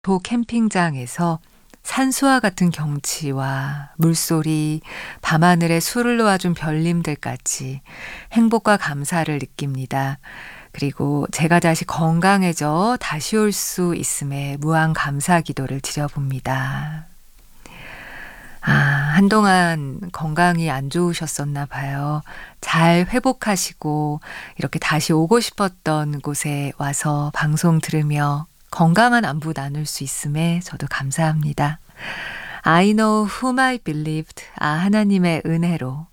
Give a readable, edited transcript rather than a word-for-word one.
도 캠핑장에서 산수와 같은 경치와 물소리, 밤하늘에 술을 놓아준 별님들까지 행복과 감사를 느낍니다. 그리고 제가 다시 건강해져 다시 올 수 있음에 무한 감사 기도를 드려봅니다. 한동안 건강이 안 좋으셨었나 봐요. 잘 회복하시고 이렇게 다시 오고 싶었던 곳에 와서 방송 들으며 건강한 안부 나눌 수 있음에 저도 감사합니다. I know whom I believed. 하나님의 은혜로